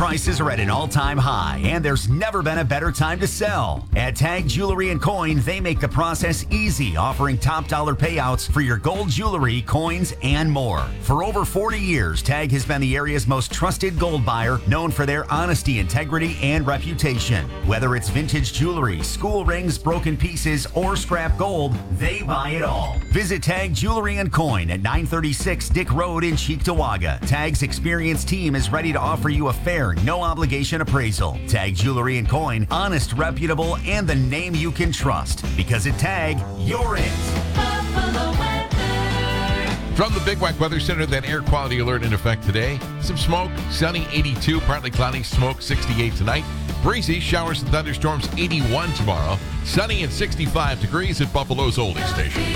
prices are at an all-time high, and there's never been a better time to sell. At Tag Jewelry and Coin, they make the process easy, offering top dollar payouts for your gold jewelry, coins, and more. For over 40 years, Tag has been the area's most trusted gold buyer, known for their honesty, integrity, and reputation. Whether it's vintage jewelry, school rings, broken pieces, or scrap gold, they buy it all. Visit Tag Jewelry and Coin at 936 Dick Road in Cheektowaga. Tag's experienced team is ready to offer you a fair, no-obligation appraisal. Tag Jewelry and Coin, honest, reputable, and the name you can trust. Because at Tag, you're it. From the Big Wack Weather Center, that air quality alert in effect today. Some smoke, sunny 82, partly cloudy, smoke 68 tonight. Breezy, showers and thunderstorms 81 tomorrow. Sunny and 65 degrees at Buffalo's Oldie Station.